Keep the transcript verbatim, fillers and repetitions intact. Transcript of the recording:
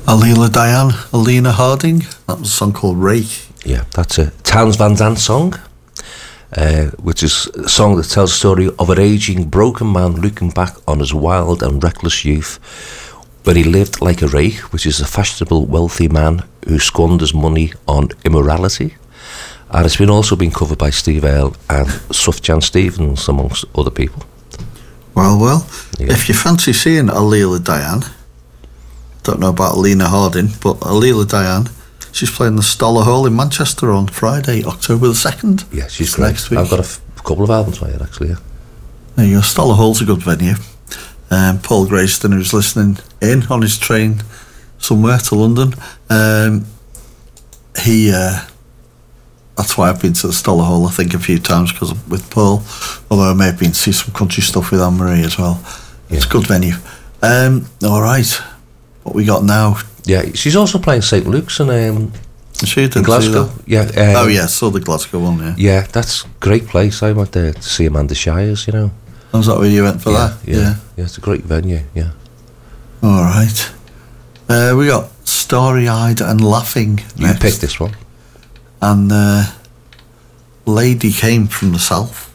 Alila Diane, Alina Harding. That was a song called Ray. Yeah, that's a Townes Van Zandt song, uh, which is a song that tells the story of an aging, broken man looking back on his wild and reckless youth, when he lived like a Ray, which is a fashionable, wealthy man who squanders money on immorality. And it's been also been covered by Steve Earle and Sufjan Stevens, amongst other people. Well, well, Yeah. if you fancy seeing Alila Diane, don't know about Alina Harding, but Alila Diane, she's playing the Stoller Hall in Manchester on Friday, October the second. Yeah, she's It's great. next week. I've got a f- couple of albums by her, actually, yeah. There you go. Stoller Hall's a good venue. Um, Paul Grayston, who's listening in on his train somewhere to London, um, he... Uh, that's why I've been to the Stoller Hall, I think, a few times, because with Paul, although I may have been to see some country stuff with Anne-Marie as well. It's Yeah. a good venue. Um, all right. What we got now? Yeah, she's also playing Saint Luke's in, um, She in didn't Glasgow. see that. Yeah. Um, Oh, yeah, saw the Glasgow one, yeah. Yeah, that's a great place. I went there to see Amanda Shires, you know. Was that where you went for yeah, that? Yeah, yeah, it's a great venue, yeah. All right. Uh, we got Story-Eyed and Laughing You next. picked this one. And uh, Lady came from the south.